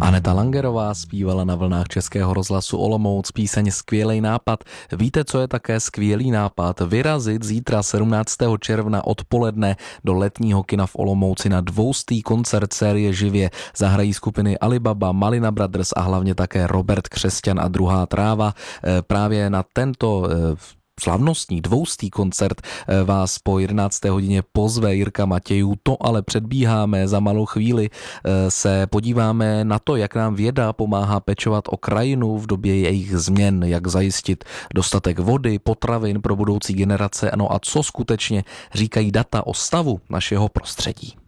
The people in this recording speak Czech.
Aneta Langerová zpívala na vlnách Českého rozhlasu Olomouc píseň Skvělej nápad. Víte, co je také skvělý nápad? Vyrazit zítra 17. června odpoledne do letního kina v Olomouci na 200. koncert série Živě. Zahrají skupiny Alibaba, Malina Brothers a hlavně také Robert Křesťan a Druhá tráva. Právě na tento slavnostní 200. koncert vás po 11. hodině pozve Jirka Matějů. To ale předbíháme, za malou chvíli se podíváme na to, jak nám věda pomáhá pečovat o krajinu v době jejich změn, jak zajistit dostatek vody, potravin pro budoucí generace, no a co skutečně říkají data o stavu našeho prostředí.